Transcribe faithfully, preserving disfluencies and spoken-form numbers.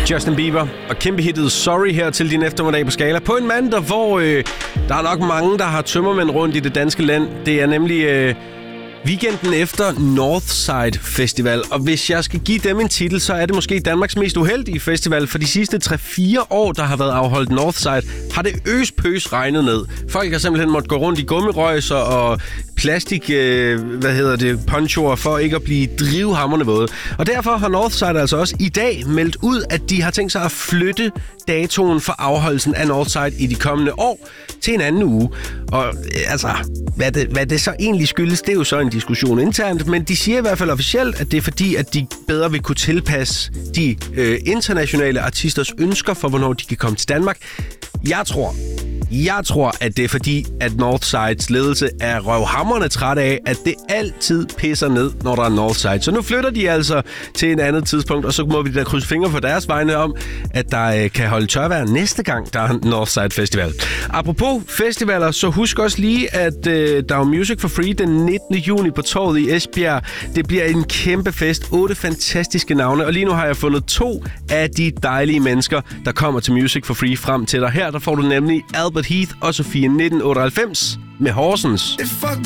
Justin Bieber og kæmpe hittet Sorry her til din eftermiddag på Skala. På en mandag, hvor øh, der er nok mange, der har tømmermænd rundt i det danske land. Det er nemlig øh, weekenden efter Northside Festival. Og hvis jeg skal give dem en titel, så er det måske Danmarks mest uheldige festival. For de sidste tre fire år, der har været afholdt Northside, har det øs-pøs regnet ned. Folk har simpelthen måttet gå rundt i gummirøjser og plastik, øh, hvad hedder det, ponchoer for ikke at blive drivhamrende våde. Og derfor har Northside altså også i dag meldt ud, at de har tænkt sig at flytte datoen for afholdelsen af Northside i de kommende år til en anden uge. Og øh, altså, hvad det, hvad det så egentlig skyldes, det er jo så en diskussion internt, men de siger i hvert fald officielt, at det er fordi, at de bedre vil kunne tilpasse de øh, internationale artisters ønsker for, hvornår de kan komme til Danmark. Jeg tror, Jeg tror, at det er fordi, at Northsides ledelse er røvhamrende træt af, at det altid pisser ned, når der er Northside. Så nu flytter de altså til et andet tidspunkt, og så må vi da krydse fingre for deres vegne om, at der øh, kan holde tørvejr næste gang, der er Northside Festival. Apropos festivaler, så husk også lige, at øh, der er Music for Free den nittende juni på Torvet i Esbjerg. Det bliver en kæmpe fest. Otte fantastiske navne, og lige nu har jeg fundet to af de dejlige mennesker, der kommer til Music for Free frem til dig. Her der får du nemlig Albert Heath og Sofie nitten otteoghalvfems med Horsens. If I